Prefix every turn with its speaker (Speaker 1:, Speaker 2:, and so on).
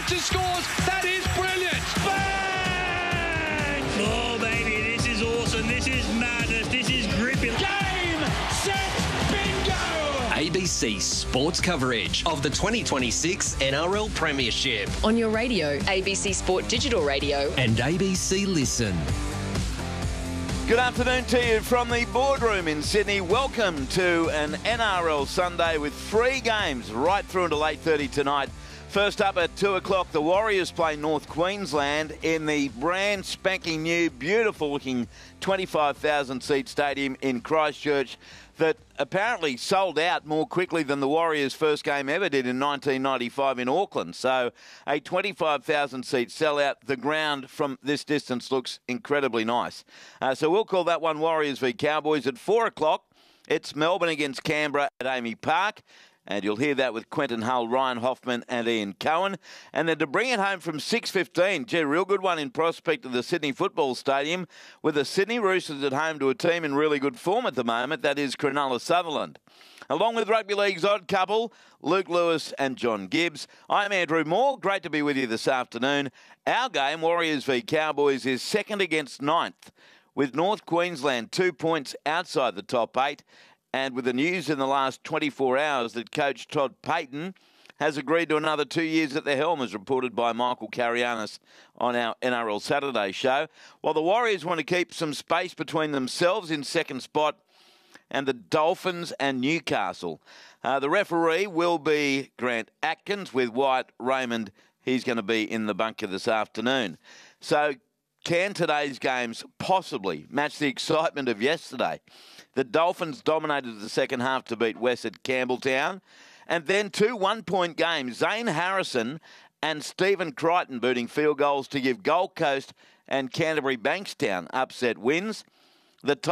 Speaker 1: Baxter scores. That is brilliant. Bang!
Speaker 2: Oh, baby, this is awesome. This is madness. This is gripping.
Speaker 1: Game, set, bingo!
Speaker 3: ABC Sports coverage of the 2026 NRL Premiership.
Speaker 4: On your radio, ABC Sport Digital Radio.
Speaker 3: And ABC Listen.
Speaker 5: Good afternoon to you from the boardroom in Sydney. Welcome to an NRL Sunday with 3 games right through until 8:30 tonight. First up at 2 o'clock, the Warriors play North Queensland in the brand spanking new, beautiful looking 25,000-seat stadium in Christchurch that apparently sold out more quickly than the Warriors' first game ever did in 1995 in Auckland. So a 25,000-seat sellout. The ground from this distance looks incredibly nice. So we'll call that one Warriors v Cowboys. At 4 o'clock, it's Melbourne against Canberra at AAMI Park. And you'll hear that with Quentin Hull, Ryan Hoffman and Ian Cohen. And then to bring it home from 6:15, gee, real good one in prospect of the Sydney Football Stadium with the Sydney Roosters at home to a team in really good form at the moment, that is Cronulla Sutherland. Along with Rugby League's odd couple, Luke Lewis and John Gibbs, I'm Andrew Moore. Great to be with you this afternoon. Our game, Warriors v Cowboys, is second against ninth, with North Queensland 2 points outside the top 8. And with the news in the last 24 hours that coach Todd Payten has agreed to another 2 years at the helm, as reported by Michael Carianis on our NRL Saturday show. While the Warriors want to keep some space between themselves in second spot and the Dolphins and Newcastle. The referee will be Grant Atkins with Wyatt Raymond. He's going to be in the bunker this afternoon. So can today's games possibly match the excitement of yesterday? The Dolphins dominated the second half to beat West at Campbelltown. And then 2 one-point games. Zane Harrison and Stephen Crichton booting field goals to give Gold Coast and Canterbury Bankstown upset wins. The